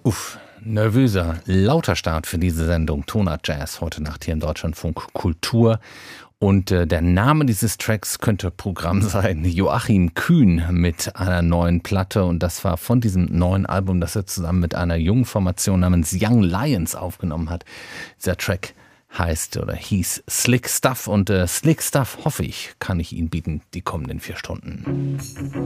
Nervöser, lauter Start für diese Sendung Tonart Jazz heute Nacht hier im Deutschlandfunk Kultur. Und der Name dieses Tracks könnte Programm sein. Joachim Kühn mit einer neuen Platte. Und das war von diesem neuen Album, das er zusammen mit einer jungen Formation namens Young Lions aufgenommen hat. Dieser Track hieß Slick Stuff. Und Slick Stuff, hoffe ich, kann ich Ihnen bieten die kommenden 4 Stunden.